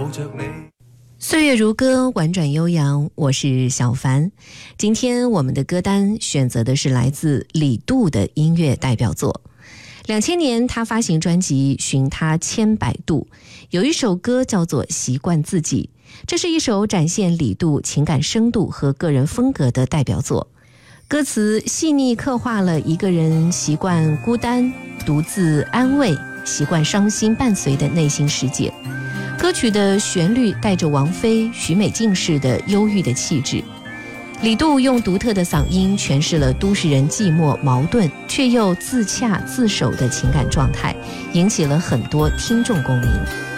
抱着你。 岁月如歌，婉转悠扬，我是小凡。今天我们的歌单选择的是来自李杜的音乐代表作。2000年他发行专辑《寻他千百度》，有一首歌叫做《习惯自己》，这是一首展现李杜情感深度和个人风格的代表作。歌词细腻刻画了一个人习惯孤单、独自安慰、习惯伤心伴随的内心世界。歌曲的旋律带着王菲、许美静式的忧郁的气质。李杜用独特的嗓音诠释了都市人寂寞、矛盾却又自洽自守的情感状态，引起了很多听众共鸣。